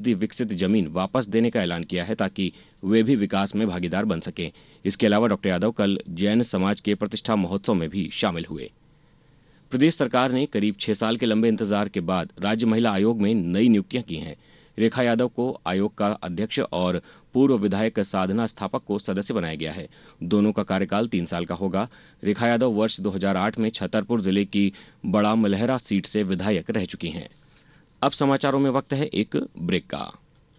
फीसदी विकसित जमीन वापस देने का ऐलान किया है ताकि वे भी विकास में भागीदार बन सकें। इसके अलावा डॉक्टर यादव कल जैन समाज के प्रतिष्ठा महोत्सव में भी शामिल हुए। प्रदेश सरकार ने करीब 6 साल के लंबे इंतजार के बाद राज्य महिला आयोग में नई नियुक्तियां की हैं। रेखा यादव को आयोग का अध्यक्ष और पूर्व विधायक साधना स्थापक को सदस्य बनाया गया है। दोनों का कार्यकाल 3 साल का होगा। रेखा यादव वर्ष 2008 में छतरपुर जिले की बड़ा मलहरा सीट से विधायक रह चुकी हैं। अब समाचारों में वक्त है एक ब्रेक का।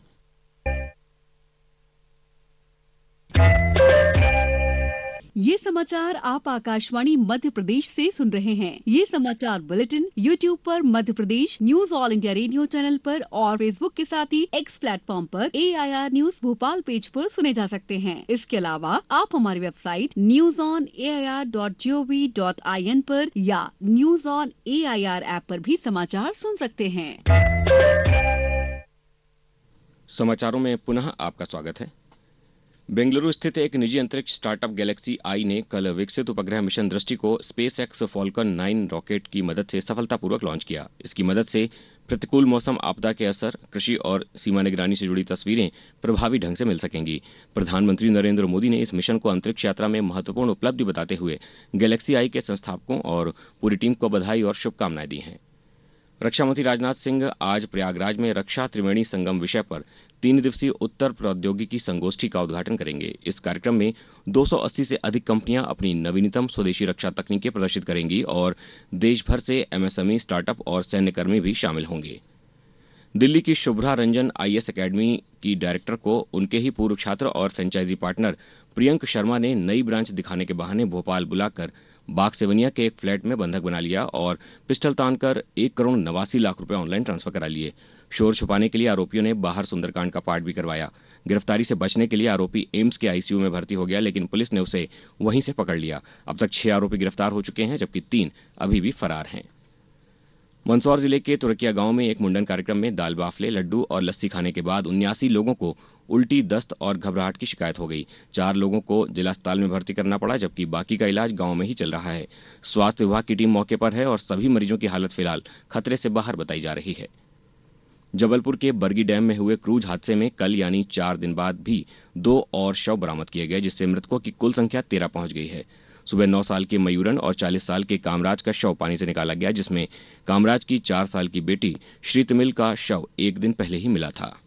ये समाचार आप आकाशवाणी मध्य प्रदेश से सुन रहे हैं। ये समाचार बुलेटिन YouTube पर Madhya Pradesh news all India radio channel पर और फेसबुक के साथ ही एक्स प्लेटफॉर्म पर AIR न्यूज भोपाल पेज पर सुने जा सकते हैं। इसके अलावा आप हमारी वेबसाइट newsonair.gov.in पर या न्यूज ऑन AIR ऐप पर भी समाचार सुन सकते हैं। समाचारों में पुनः आपका स्वागत है। बेंगलुरु स्थित एक निजी अंतरिक्ष स्टार्टअप गैलेक्सी आई ने कल विकसित उपग्रह मिशन दृष्टि को स्पेसएक्स फॉल्कन 9 रॉकेट की मदद से सफलतापूर्वक लॉन्च किया। इसकी मदद से प्रतिकूल मौसम आपदा के असर, कृषि और सीमा निगरानी से जुड़ी तस्वीरें प्रभावी ढंग से मिल सकेंगी। प्रधानमंत्री नरेंद्र मोदी ने इस मिशन को अंतरिक्ष यात्रा में महत्वपूर्ण उपलब्धि बताते हुए गैलेक्सी आई के संस्थापकों और पूरी टीम को बधाई और शुभकामनाएं दी हैं। रक्षा मंत्री राजनाथ सिंह आज प्रयागराज में रक्षा त्रिवेणी संगम विषय पर 3 दिवसीय उत्तर प्रौद्योगिकी संगोष्ठी का उद्घाटन करेंगे। इस कार्यक्रम में 280 से अधिक कंपनियां अपनी नवीनतम स्वदेशी रक्षा तकनीकें प्रदर्शित करेंगी और देश भर से MSME, स्टार्टअप और सैन्यकर्मी भी शामिल होंगे। दिल्ली की शुभ्रा रंजन IAS अकेडमी की डायरेक्टर को उनके ही पूर्व छात्र और फ्रेंचाइजी पार्टनर प्रियंक शर्मा ने नई ब्रांच दिखाने के बहाने भोपाल बुलाकर बाग सेवनिया के एक फ्लैट में बंधक बना लिया और पिस्टल तानकर 1,89 लाख रुपए ऑनलाइन ट्रांसफर करा लिए। शोर छुपाने के लिए आरोपियों ने बाहर सुंदरकांड का पाठ भी करवाया। गिरफ्तारी से बचने के लिए आरोपी एम्स के ICU में भर्ती हो गया, लेकिन पुलिस ने उसे वहीं से पकड़ लिया। अब तक 6 आरोपी गिरफ्तार हो चुके हैं, जबकि 3 अभी भी फरार हैं। मंदसौर जिले के तुरकिया गांव में एक मुंडन कार्यक्रम में दाल बाफले, लड्डू और लस्सी खाने के बाद 79 लोगों को उल्टी, दस्त और घबराहट की शिकायत हो गई। 4 लोगों को जिला अस्पताल में भर्ती करना पड़ा, जबकि बाकी का इलाज गांव में ही चल रहा है। स्वास्थ्य विभाग की टीम मौके पर है और सभी मरीजों की हालत फिलहाल खतरे से बाहर बताई जा रही है। जबलपुर के बरगी डैम में हुए क्रूज हादसे में कल यानी 4 दिन बाद भी 2 और शव बरामद किए गए, जिससे मृतकों की कुल संख्या 13 पहुंच गई है। सुबह 9 साल के मयूरन और 40 साल के कामराज का शव पानी से निकाला गया, जिसमें कामराज की 4 साल की बेटी श्री तमिल का शव 1 दिन पहले ही मिला था।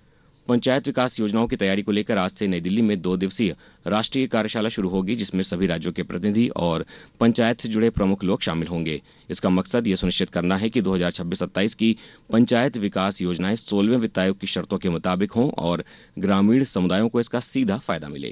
पंचायत विकास योजनाओं की तैयारी को लेकर आज से नई दिल्ली में 2 दिवसीय राष्ट्रीय कार्यशाला शुरू होगी, जिसमें सभी राज्यों के प्रतिनिधि और पंचायत से जुड़े प्रमुख लोग शामिल होंगे। इसका मकसद यह सुनिश्चित करना है कि 2026-27 की पंचायत विकास योजनाएं 16वें वित्त आयोग की शर्तों के मुताबिक हों और ग्रामीण समुदायों को इसका सीधा फायदा मिले।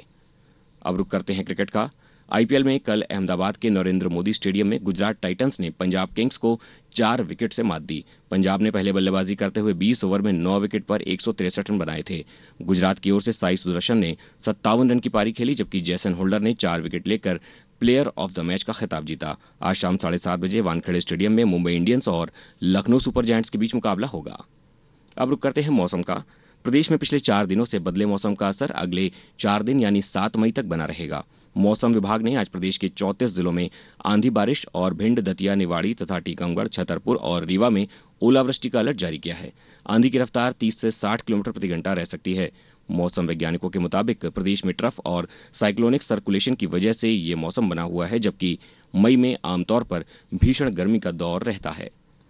अब रुक करते हैं क्रिकेट का। IPL में कल अहमदाबाद के नरेंद्र मोदी स्टेडियम में गुजरात टाइटंस ने पंजाब किंग्स को 4 विकेट से मात दी। पंजाब ने पहले बल्लेबाजी करते हुए 20 ओवर में 9 विकेट पर 163 रन बनाए थे। गुजरात की ओर से साई सुदर्शन ने 57 रन की पारी खेली, जबकि जैसन होल्डर ने 4 विकेट लेकर प्लेयर ऑफ द मैच का खिताब जीता। आज शाम 7:30 बजे वानखेड़े स्टेडियम में मुंबई इंडियंस और लखनऊ सुपर जायंट्स के बीच मुकाबला होगा। अब रुक करते हैं मौसम का। प्रदेश में पिछले 4 दिनों से बदले मौसम का असर अगले 4 दिन यानी 7 मई तक बना रहेगा। मौसम विभाग ने आज प्रदेश के 34 जिलों में आंधी बारिश और भिंड, दतिया, निवाड़ी तथा टीकमगढ़, छतरपुर और रीवा में ओलावृष्टि का अलर्ट जारी किया है। आंधी की रफ्तार 30 से 60 किलोमीटर प्रति घंटा रह सकती है। मौसम वैज्ञानिकों के मुताबिक प्रदेश में ट्रफ और साइक्लोनिक सर्कुलेशन की वजह से ये मौसम बना हुआ है, जबकि मई में आमतौर पर भीषण गर्मी का दौर रहता है।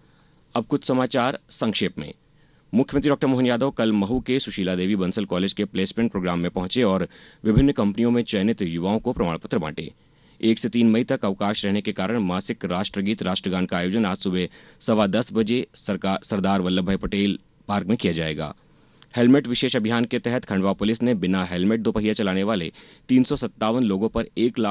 अब कुछ समाचार संक्षेप में। मुख्यमंत्री डॉक्टर मोहन यादव कल महू के सुशीला देवी बंसल कॉलेज के प्लेसमेंट प्रोग्राम में पहुंचे और विभिन्न कंपनियों में चयनित युवाओं को प्रमाण पत्र बांटे। 1 से 3 मई तक अवकाश रहने के कारण मासिक राष्ट्रगीत राष्ट्रगान का आयोजन आज सुबह 10:15 बजे सरदार वल्लभ भाई पटेल पार्क में किया जाएगा। हेलमेट विशेष अभियान के तहत खंडवा पुलिस ने बिना हेलमेट दोपहिया चलाने वाले 357 लोगों पर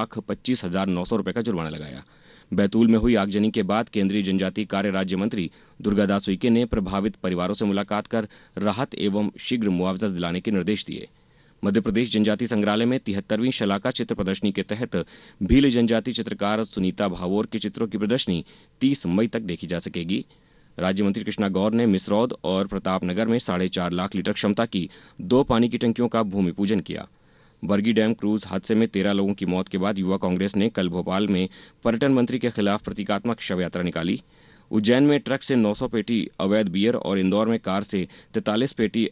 1,25,900 रुपए का जुर्माना लगाया। बैतूल में हुई आगजनी के बाद केंद्रीय जनजातीय कार्य राज्य मंत्री दुर्गादास उइके ने प्रभावित परिवारों से मुलाकात कर राहत एवं शीघ्र मुआवजा दिलाने के निर्देश दिए। मध्य प्रदेश जनजातीय संग्रहालय में 73वीं शलाका चित्र प्रदर्शनी के तहत भील जनजातीय चित्रकार सुनीता भावोर के चित्रों की प्रदर्शनी 30 मई तक देखी जा सकेगी। राज्य मंत्री कृष्णा गौर ने मिसरौद और प्रतापनगर में 4.5 लाख लीटर क्षमता की 2 पानी की टंकियों का भूमि पूजन किया। बरगी डैम क्रूज हादसे में 13 लोगों की मौत के बाद युवा कांग्रेस ने कल भोपाल में पर्यटन मंत्री के खिलाफ प्रतीकात्मक शव यात्रा निकाली। उज्जैन में ट्रक से 900 पेटी अवैध बियर और इंदौर में कार से 43 पेटी